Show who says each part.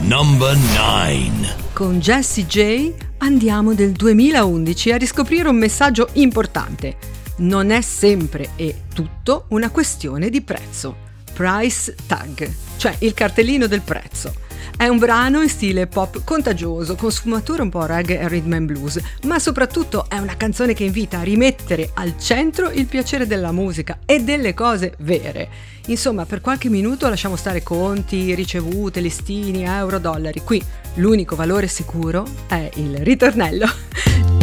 Speaker 1: Number 9.
Speaker 2: Con Jessie J andiamo del 2011 a riscoprire un messaggio importante. Non è sempre e tutto una questione di prezzo. Price tag, cioè il cartellino del prezzo. È un brano in stile pop contagioso, con sfumature un po' reggae e rhythm and blues, ma soprattutto è una canzone che invita a rimettere al centro il piacere della musica e delle cose vere. Insomma, per qualche minuto lasciamo stare conti, ricevute, listini, euro, dollari. Qui l'unico valore sicuro è il ritornello.